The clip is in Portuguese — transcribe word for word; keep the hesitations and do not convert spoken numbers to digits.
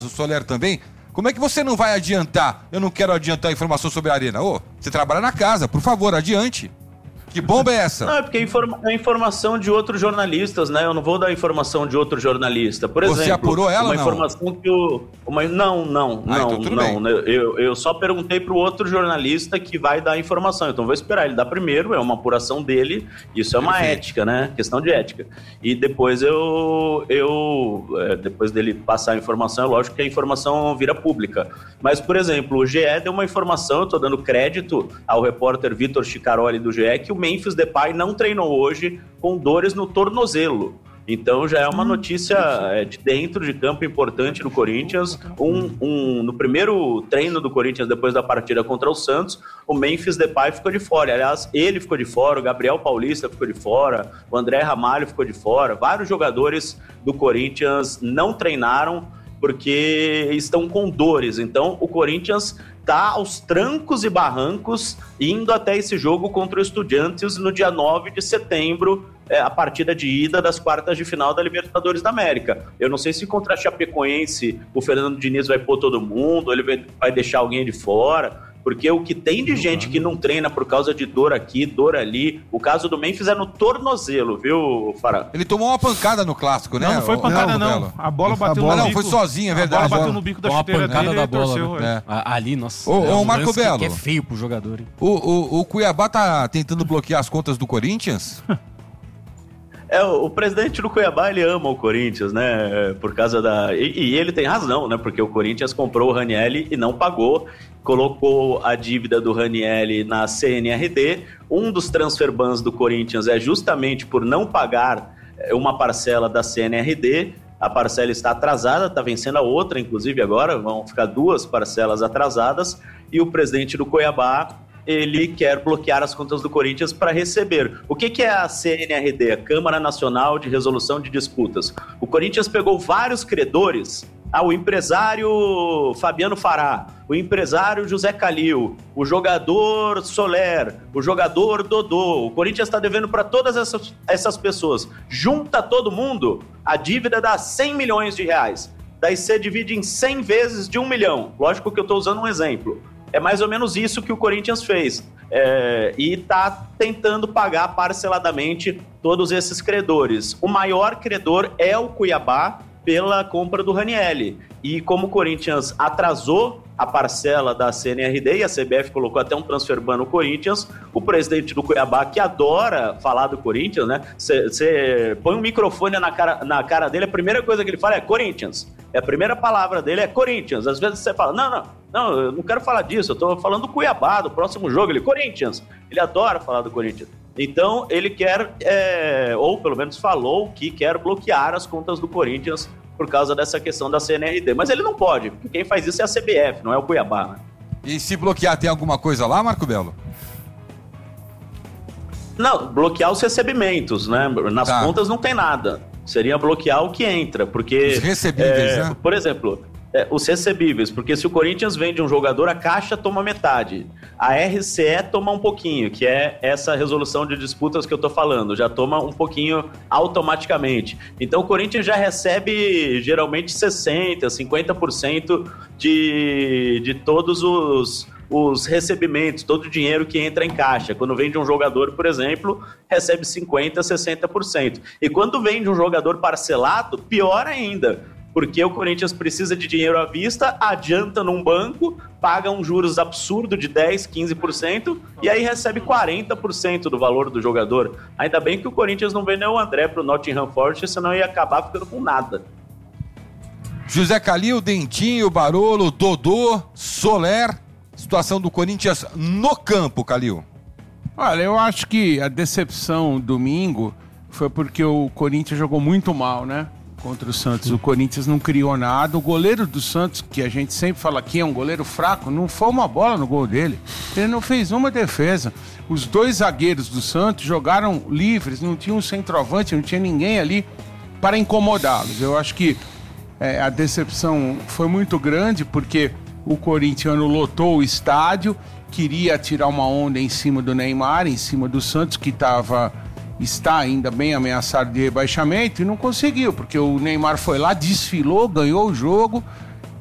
o Soler também. Como é que você não vai adiantar? Eu não quero adiantar a informação sobre a Arena. Ô, você trabalha na casa, por favor, adiante. Que bomba é essa? Não, é porque é, informa- é informação de outros jornalistas, né? Eu não vou dar informação de outro jornalista. Por exemplo, você apurou ela uma ou não? informação que o... Uma, não, não, ah, não, então não. Eu, eu só perguntei para o outro jornalista que vai dar a informação. Então vou esperar ele dar primeiro, é uma apuração dele. Isso é uma Perfeito. ética, né? Questão de ética. E depois eu... eu é, depois dele passar a informação, é lógico que a informação vira pública. Mas, por exemplo, o G E deu uma informação, eu estou dando crédito ao repórter Vitor Chicaroli do G E, que o Memphis Depay não treinou hoje com dores no tornozelo. Então já é uma notícia é, de dentro de campo importante no Corinthians. Um, um, no primeiro treino do Corinthians, depois da partida contra o Santos, o Memphis Depay ficou de fora. Aliás, ele ficou de fora, o Gabriel Paulista ficou de fora, o André Ramalho ficou de fora. Vários jogadores do Corinthians não treinaram porque estão com dores. Então o Corinthians está aos trancos e barrancos indo até esse jogo contra o Estudiantes no dia nove de setembro, é, a partida de ida das quartas de final da Libertadores da América. Eu não sei se contra a Chapecoense o Fernando Diniz vai pôr todo mundo, ou ele vai, vai deixar alguém de fora, porque o que tem de gente que não treina por causa de dor aqui, dor ali, o caso do Memphis é no tornozelo, viu, Fará? Ele tomou uma pancada no clássico, né? Não, não foi pancada não, não. A bola bateu a bola, no não, bico. Foi sozinha, é verdade. A bola bateu no bico da chuteira dele da e bola, torceu. né? É. Ali, nossa. Ô, é ô um Marco lance Belo. Que é feio pro jogador, hein? O, o, o Cuiabá tá tentando bloquear as contas do Corinthians? É, o, o presidente do Cuiabá, ele ama o Corinthians, né, por causa da... E, e ele tem razão, né, porque o Corinthians comprou o Ranielli e não pagou, colocou a dívida do Ranielli na C N R D. Um dos transfer bans do Corinthians é justamente por não pagar uma parcela da C N R D. A parcela está atrasada, está vencendo a outra, inclusive agora, vão ficar duas parcelas atrasadas, e o presidente do Cuiabá, ele quer bloquear as contas do Corinthians para receber. O que, que é a C N R D? A Câmara Nacional de Resolução de Disputas. O Corinthians pegou vários credores, ah, o empresário Fabiano Fará, o empresário José Calil, o jogador Soler, o jogador Dodô. O Corinthians está devendo para todas essas, essas pessoas. Junta todo mundo, a dívida dá cem milhões de reais. Daí você divide em cem vezes de um milhão. Lógico que eu estou usando um exemplo. É mais ou menos isso que o Corinthians fez. É, e está tentando pagar parceladamente todos esses credores. O maior credor é o Cuiabá pela compra do Ranielli. E como o Corinthians atrasou a parcela da C N R D e a C B F colocou até um transfer ban no Corinthians, o presidente do Cuiabá, que adora falar do Corinthians, né? Você põe um microfone na cara, na cara dele, a primeira coisa que ele fala é Corinthians. É a primeira palavra dele é Corinthians. Às vezes você fala, não, não, não, eu não quero falar disso, eu tô falando do Cuiabá, do próximo jogo. Ele, Corinthians. Ele adora falar do Corinthians. Então, ele quer, é, ou pelo menos falou que quer bloquear as contas do Corinthians por causa dessa questão da C N R D. Mas ele não pode, porque quem faz isso é a C B F, não é o Cuiabá, né? E se bloquear, tem alguma coisa lá, Marco Belo? Não, bloquear os recebimentos, né? Nas tá. contas não tem nada. Seria bloquear o que entra, porque... Os recebíveis, é, né? Por exemplo... É, os recebíveis, porque se o Corinthians vende um jogador, a Caixa toma metade, a R C E toma um pouquinho, que é essa resolução de disputas que eu tô falando, já toma um pouquinho automaticamente. Então o Corinthians já recebe geralmente sessenta por cento, cinquenta por cento de, de todos os, os recebimentos, todo o dinheiro que entra em caixa. Quando vende um jogador, por exemplo, recebe cinquenta por cento, sessenta por cento. E quando vende um jogador parcelado, pior ainda, porque o Corinthians precisa de dinheiro à vista, adianta num banco, paga um juros absurdo de dez, quinze por cento e aí recebe quarenta por cento do valor do jogador. Ainda bem que o Corinthians não vendeu o André pro Nottingham Forest, senão ia acabar ficando com nada. José Calil, Dentinho, Barolo, Dodô, Soler. Situação do Corinthians no campo, Calil. Olha, eu acho que a decepção domingo foi porque o Corinthians jogou muito mal, né? Contra o Santos. O Corinthians não criou nada. O goleiro do Santos, que a gente sempre fala aqui, é um goleiro fraco, não foi uma bola no gol dele. Ele não fez uma defesa. Os dois zagueiros do Santos jogaram livres, não tinha um centroavante, não tinha ninguém ali para incomodá-los. Eu acho que é, a decepção foi muito grande, porque o corintiano lotou o estádio, queria tirar uma onda em cima do Neymar, em cima do Santos, que estava... está ainda bem ameaçado de rebaixamento e não conseguiu, porque o Neymar foi lá, desfilou, ganhou o jogo,